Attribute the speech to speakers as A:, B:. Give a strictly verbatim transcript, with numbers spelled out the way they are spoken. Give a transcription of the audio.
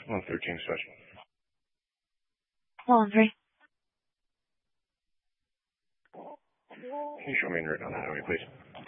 A: one thirteen special.
B: One three.
A: Can you show me in route on the highway, please?